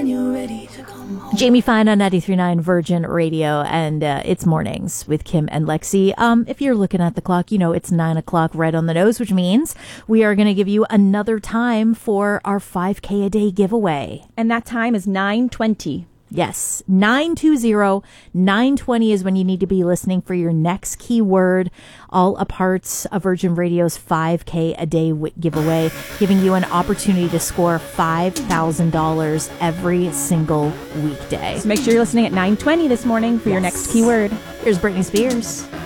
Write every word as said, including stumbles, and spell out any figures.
when you're ready to come home. Jamie Fine on ninety-three point nine Virgin Radio, and uh, it's mornings with Kim and Lexi. Um, if you're looking at the clock, you know it's nine o'clock right on the nose, which means we are going to give you another time for our five K a day giveaway. And that time is nine twenty. Yes, nine two zero, nine twenty is when you need to be listening for your next keyword, all a part of Virgin Radio's five K a day w- giveaway, giving you an opportunity to score five thousand dollars every single weekday. So make sure you're listening at nine twenty this morning for yes. your next keyword. Here's Britney Spears.